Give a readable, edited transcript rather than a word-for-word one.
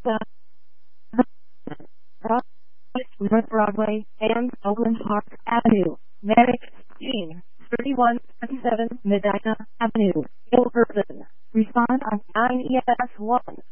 North Broadway and Oakland Park Avenue. Medic team 3127 Medina Avenue, Gilberton. Respond on 9ES1.